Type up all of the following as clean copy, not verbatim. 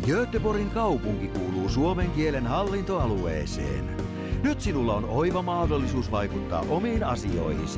Göteborgin kaupunki kuuluu suomen kielen hallintoalueeseen. Nyt sinulla on oiva mahdollisuus vaikuttaa omiin asioihisi.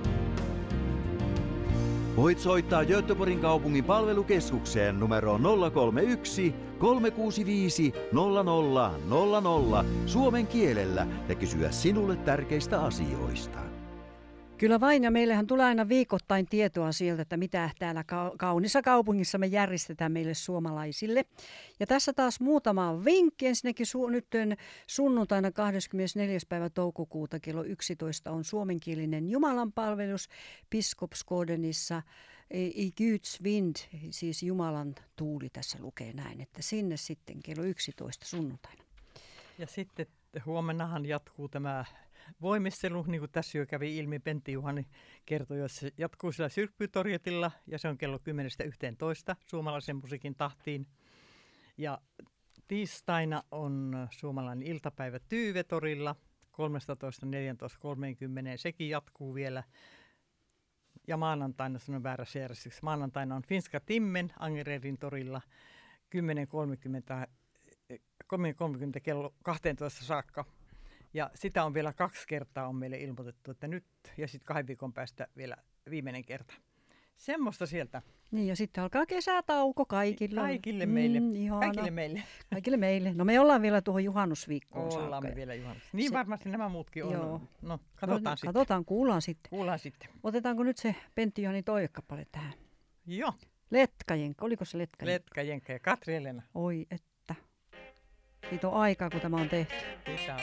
Voit soittaa Göteborgin kaupungin palvelukeskukseen numeroon 031 365 0000 suomen kielellä ja kysyä sinulle tärkeistä asioista. Kyllä vain, ja meillähän tulee aina viikoittain tietoa sieltä, että mitä täällä kaunissa kaupungissa me järjestetään meille suomalaisille. Ja tässä taas muutama vinkki. Ensinnäkin nyt sunnuntaina 24. päivä toukokuuta kello 11 on suomenkielinen jumalanpalvelus Biskopsgårdenissa. I Guds vind, siis Jumalan tuuli tässä lukee näin, että sinne sitten kello 11 sunnuntaina. Ja sitten huomennahan jatkuu tämä voimistelu, niin kuin tässä jo kävi ilmi, Pentti Juhani kertoi, että se jatkuu sillä Syrppytorjetilla ja se on kello 10-11 suomalaisen musiikin tahtiin. Ja tiistaina on suomalainen iltapäivä Tyyvetorilla 13.14.30, sekin jatkuu vielä. Ja maanantaina, sanon väärässä järjestyksessä, maanantaina on Finska Timmen Angeredin torilla 10.30 kello 12 saakka. Ja sitä on vielä 2 kertaa on meille ilmoitettu, että nyt ja sitten 2 viikon päästä vielä viimeinen kerta. Semmoista sieltä. Niin ja sitten alkaa kesätauko kaikille. Kaikille meille. Kaikille meille. Kaikille meille. No me ollaan vielä tuohon juhannusviikkoon saakka. Ollaan me vielä juhannus. Niin varmasti nämä muutkin on. Joo. No katsotaan sitten. Katsotaan, kuullaan sitten. Kuullaan sitten. Otetaanko nyt se Pentti Juhani toivekappale tähän? Joo. Letkajenkka, oliko se Letkajenkka? Letkajenkka ja Katri Elena. Oi että. Siitä on aikaa, kun tämä on tehty. Isä